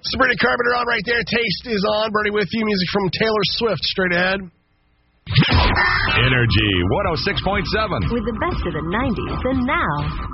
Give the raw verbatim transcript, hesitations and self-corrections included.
Sabrina Carpenter on right there. Taste is on. Bernie with you. Music from Taylor Swift. Straight ahead. Energy one oh six point seven. With the best of the nineties and now.